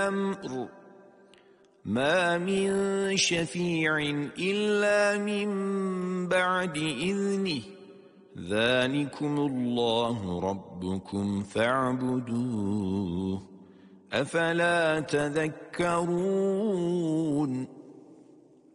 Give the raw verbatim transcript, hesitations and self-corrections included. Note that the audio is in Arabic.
الأمر ما من شفيع إلا من بعد إذنه ذلكم الله ربكم فاعبدوه أفلا تذكرون